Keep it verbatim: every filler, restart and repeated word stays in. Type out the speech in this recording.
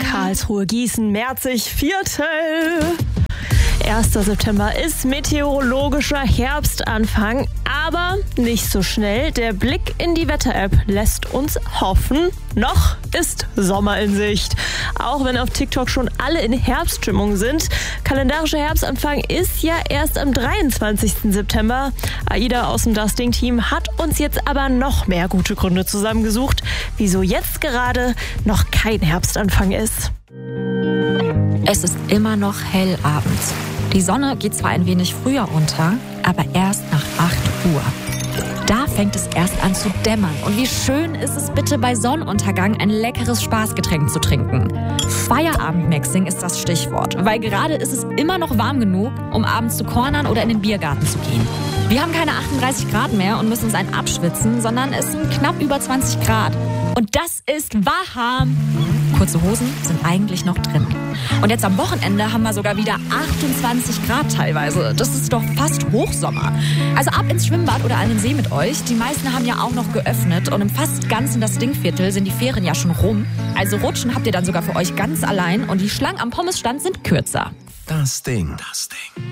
Karlsruhe, Gießen, Merzig, Viertel. erster September ist meteorologischer Herbstanfang, aber nicht so schnell. Der Blick in die Wetter-App lässt uns hoffen, noch ist Sommer in Sicht. Auch wenn auf TikTok schon alle in Herbststimmung sind. Kalendarischer Herbstanfang ist ja erst am dreiundzwanzigsten September. Aida aus dem Dusting-Team hat uns jetzt aber noch mehr gute Gründe zusammengesucht, wieso jetzt gerade noch kein Herbstanfang ist. Es ist immer noch hell abends. Die Sonne geht zwar ein wenig früher unter, aber erst nach acht Uhr. Da fängt es erst an zu dämmern. Und wie schön ist es bitte bei Sonnenuntergang ein leckeres Spaßgetränk zu trinken. Feierabendmixing ist das Stichwort, weil gerade ist es immer noch warm genug, um abends zu cornern oder in den Biergarten zu gehen. Wir haben keine achtunddreißig Grad mehr und müssen uns einen abschwitzen, sondern es sind knapp über zwanzig Grad. Und das ist warm. Kurze Hosen sind eigentlich noch drin. Und jetzt am Wochenende haben wir sogar wieder achtundzwanzig Grad teilweise. Das ist doch fast Hochsommer. Also ab ins Schwimmbad oder an den See mit euch. Die meisten haben ja auch noch geöffnet. Und im fast ganzen das Dingviertel sind die Ferien ja schon rum. Also rutschen habt ihr dann sogar für euch ganz allein. Und die Schlangen am Pommesstand sind kürzer. Das Ding. Das Ding.